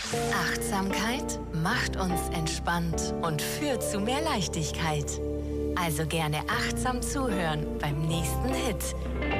Achtsamkeit macht uns entspannt und führt zu mehr Leichtigkeit. Also gerne achtsam zuhören beim nächsten Hit.